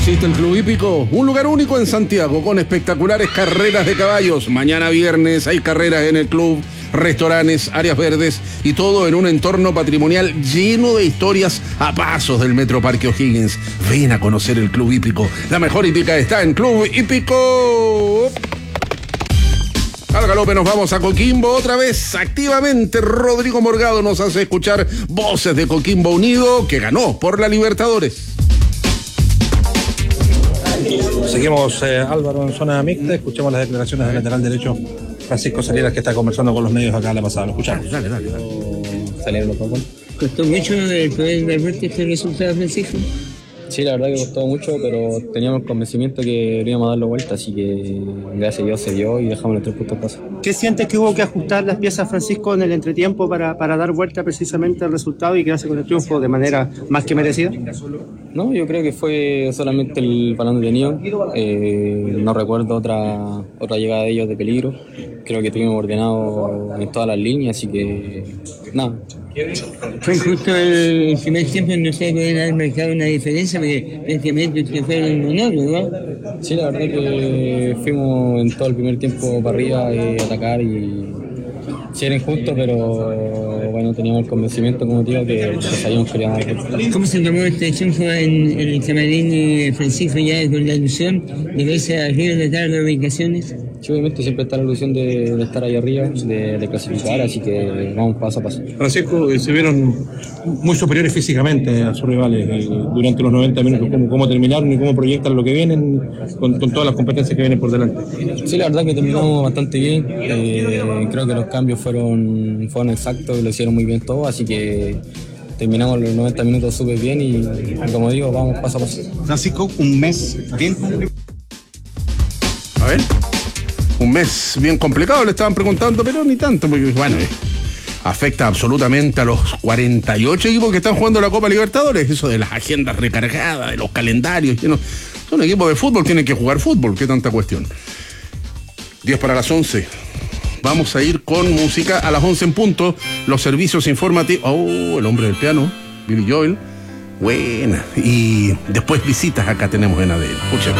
existe el Club Hípico, un lugar único en Santiago con espectaculares carreras de caballos. Mañana viernes hay carreras en el club, restaurantes, áreas verdes y todo en un entorno patrimonial lleno de historias a pasos del Metro Parque O'Higgins. Ven a conocer el Club Hípico. La mejor hípica está en Club Hípico. Al galope nos vamos a Coquimbo otra vez. Activamente Rodrigo Morgado nos hace escuchar voces de Coquimbo Unido, que ganó por la Libertadores. Seguimos, Álvaro, en zona mixta. Escuchemos las declaraciones del lateral derecho Francisco Salinas, que está conversando con los medios acá en la pasada. Lo escuchamos. Dale. Salieron los pocos. ¿Costó mucho el poder dar vuelta este resultado, Francisco? Sí, la verdad que costó mucho, pero teníamos el convencimiento que íbamos a darlo vuelta, así que gracias a Dios se dio y dejamos los 3 puntos pasar. ¿Qué sientes que hubo que ajustar las piezas, Francisco, en el entretiempo para dar vuelta precisamente al resultado y quedarse con el triunfo de manera más que merecida? No, yo creo que fue solamente el balón detenido. No recuerdo otra llegada de ellos de peligro. Creo que estuvimos ordenados en todas las líneas, así que nada. Fue justo el primer tiempo, no sé, pueden haber marcado una diferencia, porque prácticamente que fue el monólogo, ¿no? Sí, la verdad que fuimos en todo el primer tiempo para arriba a atacar y sí era injusto, pero bueno, teníamos el convencimiento, como digo, que sabíamos que íbamos a ganar. ¿Cómo se tomó este triunfo en el camarín Francisco, ya con la ilusión de verse arriba de las ubicaciones? Sí, obviamente siempre está la ilusión de estar ahí arriba, de clasificar, así que vamos paso a paso. Francisco, se vieron muy superiores físicamente a sus rivales durante los 90 minutos. ¿Cómo terminaron y cómo proyectan lo que vienen con todas las competencias que vienen por delante? Sí, la verdad que terminamos bastante bien. Creo que los cambios fueron exactos y lo hicieron muy bien todos, así que terminamos los 90 minutos súper bien y, como digo, vamos paso a paso. Francisco, un mes bien complicado. A ver, un mes bien complicado, le estaban preguntando, pero ni tanto, porque bueno, afecta absolutamente a los 48 equipos que están jugando la Copa Libertadores. Eso de las agendas recargadas, de los calendarios, son equipos de fútbol, tienen que jugar fútbol, qué tanta cuestión. 10 para las 11. Vamos a ir con música a las 11 en punto. Los servicios informativos. Oh, el hombre del piano, Billy Joel. Buena. Y después visitas acá tenemos en ADN. Escuchen.